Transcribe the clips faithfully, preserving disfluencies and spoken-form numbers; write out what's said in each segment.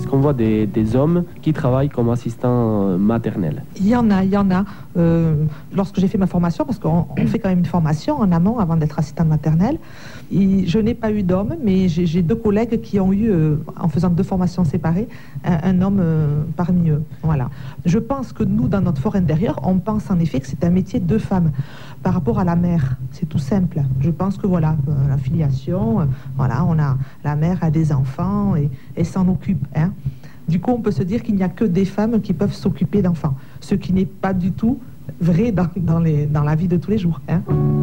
qu'on voit des, des hommes qui travaillent comme assistants maternels? Il y en a, il y en a. Euh, lorsque j'ai fait ma formation, parce qu'on on fait quand même une formation en amont avant d'être assistante maternelle, et je n'ai pas eu d'homme, mais j'ai, j'ai deux collègues qui ont eu, euh, en faisant deux formations séparées, un, un homme euh, parmi eux. Voilà. Je pense que nous, dans notre fort intérieur, on pense en effet que c'est un métier de femme. Par rapport à la mère, c'est tout simple. Je pense que voilà, euh, la filiation, euh, voilà, on a la mère a des enfants et, et s'en occupe. Hein. Du coup, on peut se dire qu'il n'y a que des femmes qui peuvent s'occuper d'enfants, ce qui n'est pas du tout vrai dans, dans, les, dans la vie de tous les jours. Hein.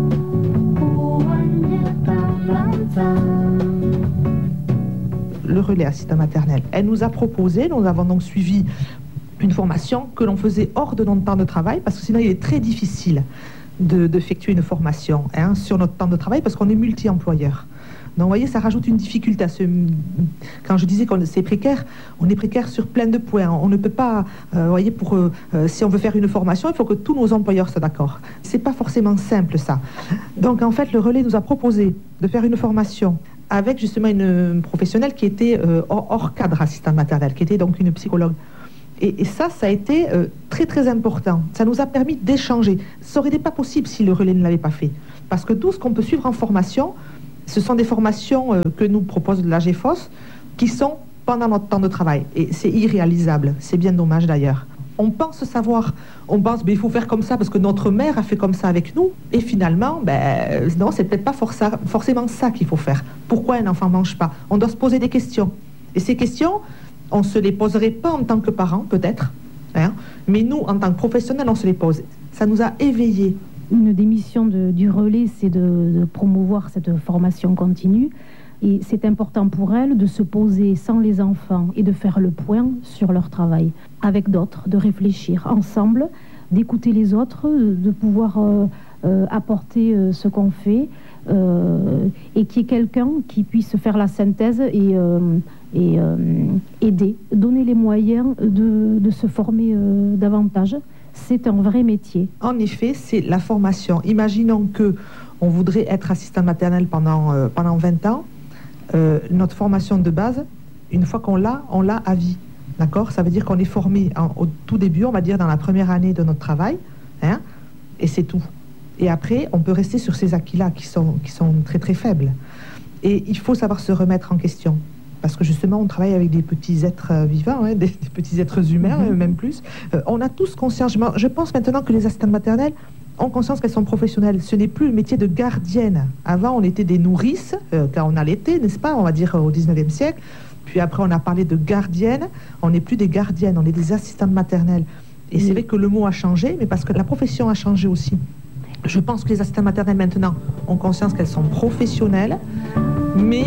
Le relais assistant maternel, elle nous a proposé, nous avons donc suivi une formation que l'on faisait hors de notre temps de travail, parce que sinon il est très difficile de, d'effectuer une formation hein, sur notre temps de travail, parce qu'on est multi-employeur. Donc, vous voyez, ça rajoute une difficulté à ce... Quand je disais que c'est précaire, on est précaire sur plein de points. On ne peut pas... Euh, vous voyez, pour, euh, si on veut faire une formation, il faut que tous nos employeurs soient d'accord. C'est pas forcément simple, ça. Donc, en fait, le relais nous a proposé de faire une formation avec, justement, une professionnelle qui était euh, hors, hors cadre assistante maternelle, qui était donc une psychologue. Et, et ça, ça a été euh, très, très important. Ça nous a permis d'échanger. Ça n'aurait été pas possible si le relais ne l'avait pas fait. Parce que tout ce qu'on peut suivre en formation... Ce sont des formations euh, que nous propose l'A G F O S qui sont pendant notre temps de travail. Et c'est irréalisable. C'est bien dommage d'ailleurs. On pense savoir, on pense qu'il faut faire comme ça parce que notre mère a fait comme ça avec nous. Et finalement, ben, non, c'est peut-être pas força, forcément ça qu'il faut faire. Pourquoi un enfant ne mange pas? On doit se poser des questions. Et ces questions, on ne se les poserait pas en tant que parents, peut-être. Hein, mais nous, en tant que professionnels, on se les pose. Ça nous a éveillés. Une des missions de, du relais, c'est de, de promouvoir cette formation continue. Et c'est important pour elle de se poser sans les enfants et de faire le point sur leur travail. Avec d'autres, de réfléchir ensemble, d'écouter les autres, de pouvoir euh, euh, apporter euh, ce qu'on fait. Euh, et qu'il y ait quelqu'un qui puisse faire la synthèse et, euh, et euh, aider, donner les moyens de, de se former euh, davantage. C'est un vrai métier. En effet, c'est la formation. Imaginons que on voudrait être assistant maternel pendant, euh, pendant vingt ans. Euh, notre formation de base, une fois qu'on l'a, on l'a à vie. D'accord ? Ça veut dire qu'on est formé en, au tout début, on va dire dans la première année de notre travail, hein, et c'est tout. Et après, on peut rester sur ces acquis-là qui sont, qui sont très très faibles. Et il faut savoir se remettre en question. Parce que justement, on travaille avec des petits êtres euh, vivants, hein, des, des petits êtres humains, mm-hmm. euh, même plus. Euh, on a tous conscience, je, je pense maintenant que les assistantes maternelles ont conscience qu'elles sont professionnelles. Ce n'est plus le métier de gardienne. Avant, on était des nourrices, euh, quand on allaitait, n'est-ce pas, on va dire au dix-neuvième siècle. Puis après, on a parlé de gardienne. On n'est plus des gardiennes, on est des assistantes maternelles. Et oui. C'est vrai que le mot a changé, mais parce que la profession a changé aussi. Je pense que les assistantes maternelles maintenant ont conscience qu'elles sont professionnelles, mais